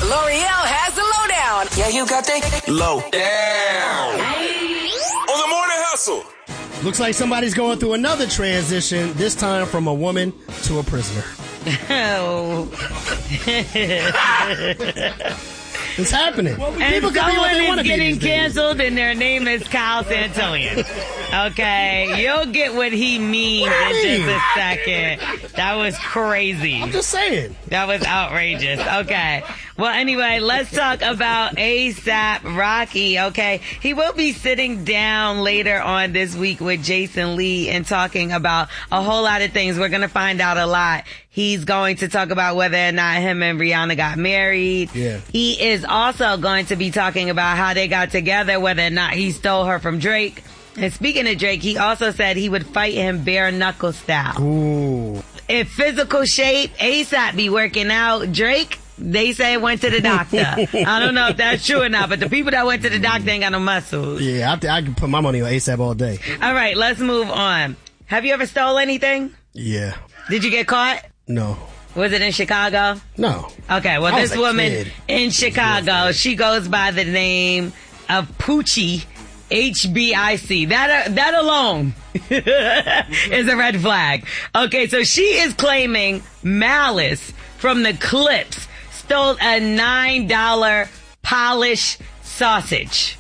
L'Oreal has the lowdown. Yeah, you got that low down. On the Morning Hustle. Looks like somebody's going through another transition, this time from a woman to a prisoner. Oh. It's happening. Well, and someone is getting canceled and their name is Kyle Santonian. Okay, you'll get what he means in just a second. That was crazy. I'm just saying. That was outrageous. Okay. Well, anyway, let's talk about A$AP Rocky, okay? He will be sitting down later on this week with Jason Lee and talking about a whole lot of things. We're going to find out a lot. He's going to talk about whether or not him and Rihanna got married. Yeah. He is also going to be talking about how they got together, whether or not he stole her from Drake. And speaking of Drake, he also said he would fight him bare knuckle style. Ooh. In physical shape, A$AP be working out. Drake, they say went to the doctor. I don't know if that's true or not, but the people that went to the doctor ain't got no muscles. Yeah, I can put my money on A$AP all day. All right, let's move on. Have you ever stole anything? Yeah. Did you get caught? No. Was it in Chicago? No. Okay, well, this woman in Chicago, she goes by the name of Poochie, HBIC. That alone is a red flag. Okay, so she is claiming Malice from the Clips stole a $9 Polish sausage.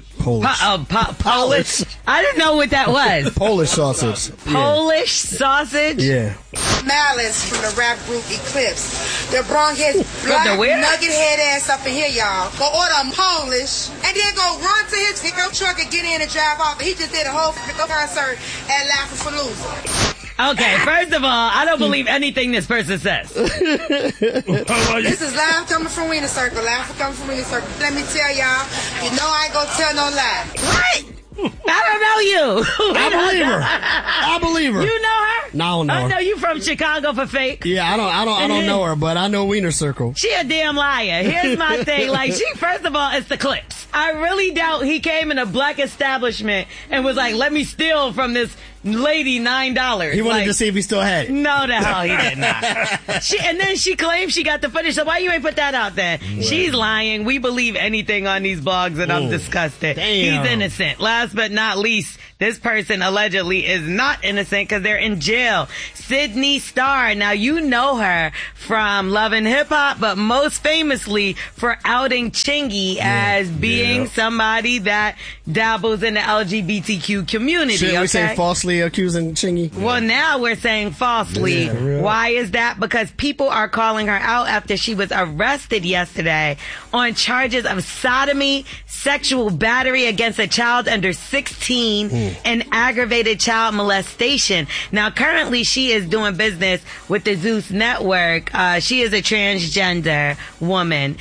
Polish? I didn't know what that was. Polish sausage. Polish sausage? Yeah. Malice from the rap group Eclipse. They brung his black nugget head ass up in here, y'all. Go order Polish and then go run to his pickup truck and get in and drive off. He just did a whole concert at Laugh-A-Palooza. Okay, first of all, I don't believe anything this person says. This is live coming from Wiener Circle. Live coming from Wiener Circle. Let me tell y'all, you know I ain't gonna tell no lie. What? I don't know you. I believe her. You know her? No, I don't know her. I know you from Chicago for fake. Yeah, I don't know her, but I know Wiener Circle. She a damn liar. Here's my thing. Like, first of all, it's the Clips. I really doubt he came in a black establishment and was like, let me steal from this lady $9. He wanted to see if he still had it. No, the hell he did not. And then she claimed she got the footage. So why you ain't put that out there? Right. She's lying. We believe anything on these blogs, and I'm disgusted. Damn. He's innocent. Last but not least, this person allegedly is not innocent because they're in jail. Sydney Starr. Now, you know her from Love and Hip Hop, but most famously for outing Chingy as being somebody that dabbles in the LGBTQ community. Should we say falsely accusing Chingy? Well, now we're saying falsely. Yeah, why is that? Because people are calling her out after she was arrested yesterday on charges of sodomy, sexual battery against a child under 16, and aggravated child molestation. Now, currently, she is doing business with the Zeus Network. She is a transgender woman.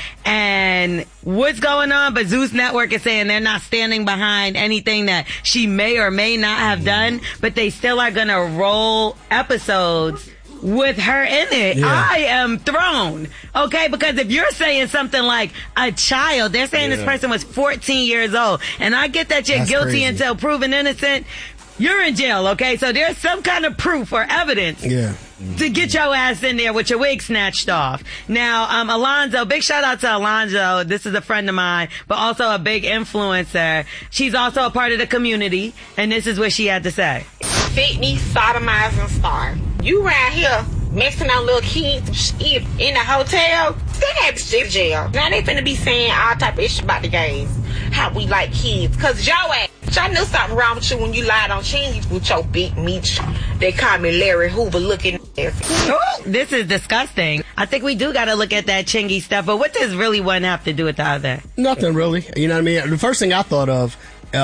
And what's going on? But Zeus Network is saying they're not standing behind anything that she may or may not have done, but they still are going to roll episodes with her in it. Yeah. I am thrown. Okay, because if you're saying something like a child, they're saying this person was 14 years old. And I get that you're guilty until proven innocent. You're in jail, okay? So there's some kind of proof or evidence to get your ass in there with your wig snatched off. Now, Alonzo, big shout out to Alonzo. This is a friend of mine, but also a big influencer. She's also a part of the community, and this is what she had to say. Sydney sodomizing Star. You around here messing on little kids in the hotel? That shit jail. Now they finna be saying all type of shit about the gays. How we like kids. Cause your ass, I knew something wrong with you when you lied on Chingy with your big meat. They call me Larry Hoover looking ass. Ooh, this is disgusting. I think we do gotta look at that Chingy stuff, but what does really one have to do with the other? Nothing really. You know what I mean? The first thing I thought of,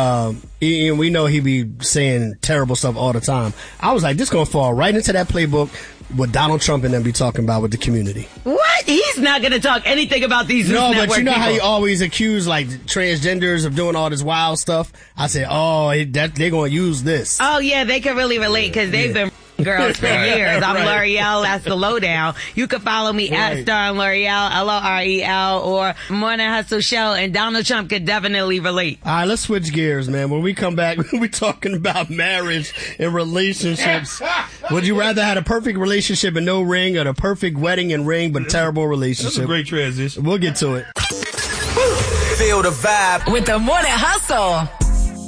we know he be saying terrible stuff all the time. I was like, this gonna fall right into that playbook what Donald Trump and them be talking about with the community. What? He's not gonna talk anything about these No, network but you know people. how you always accuse like transgenders of doing all this wild stuff? I said, they're gonna use this. Oh yeah, they can really relate because they've been girls for years. I'm L'Oreal. That's the lowdown. You can follow me at Starring L'Oreal, L'Orel, or Morning Hustle Show, and Donald Trump could definitely relate. All right, let's switch gears, man. When we come back, we're talking about marriage and relationships. Would you rather have a perfect relationship and no ring, or the perfect wedding and ring but a terrible relationship? That's a great transition. We'll get to it. Feel the vibe with the Morning Hustle.